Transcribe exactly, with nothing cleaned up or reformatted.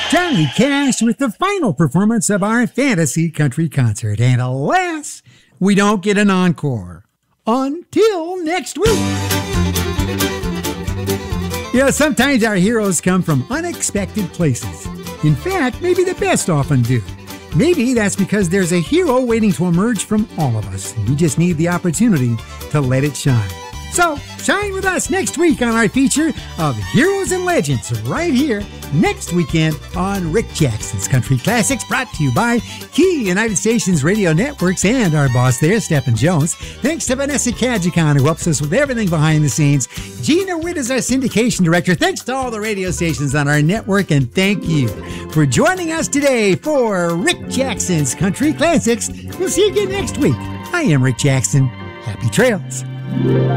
Johnny Cash with the final performance of our fantasy country concert. And alas, we don't get an encore. Until next week. Yeah, sometimes our heroes come from unexpected places. In fact, maybe the best often do. Maybe that's because there's a hero waiting to emerge from all of us. We just need the opportunity to let it shine. So, shine with us next week on our feature of Heroes and Legends right here next weekend on Rick Jackson's Country Classics, brought to you by Key United Stations Radio Networks and our boss there, Stephen Jones. Thanks to Vanessa Kajikon, who helps us with everything behind the scenes. Gina Witt is our syndication director. Thanks to all the radio stations on our network, and thank you for joining us today for Rick Jackson's Country Classics. We'll see you again next week. I am Rick Jackson. Happy trails.